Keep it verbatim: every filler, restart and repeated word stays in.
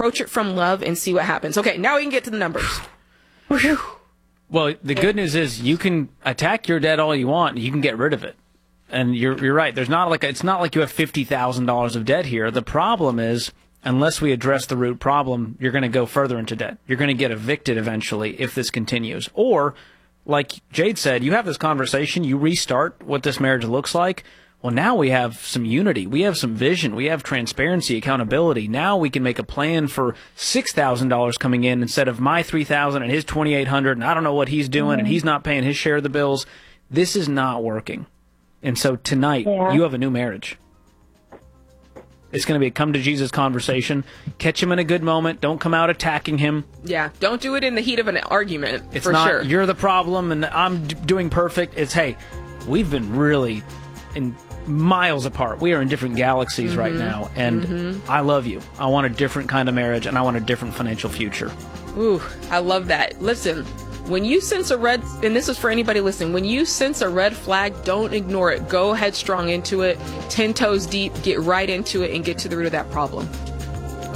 approach it from love and see what happens. Okay, now we can get to the numbers. Well, the good news is you can attack your debt all you want, and you can get rid of it. And you're you're right. There's not like a, it's not like you have fifty thousand dollars of debt here. The problem is, unless we address the root problem, you're going to go further into debt. You're going to get evicted eventually if this continues. Or, like Jade said, you have this conversation, you restart what this marriage looks like. Well, now we have some unity. We have some vision. We have transparency, accountability. Now we can make a plan for six thousand dollars coming in instead of my three thousand dollars and his twenty-eight hundred dollars, and I don't know what he's doing, mm-hmm. and he's not paying his share of the bills. This is not working. And so tonight, yeah. you have a new marriage. It's going to be a come-to-Jesus conversation. Catch him in a good moment. Don't come out attacking him. Yeah, don't do it in the heat of an argument, it's for not, sure. You're the problem, and I'm d- doing perfect. It's, hey, we've been really in miles apart. We are in different galaxies mm-hmm. right now, and mm-hmm. I love you. I want a different kind of marriage, and I want a different financial future. Ooh, I love that. Listen, when you sense a red, and this is for anybody listening, when you sense a red flag, don't ignore it. Go headstrong into it, ten toes deep, get right into it, and get to the root of that problem.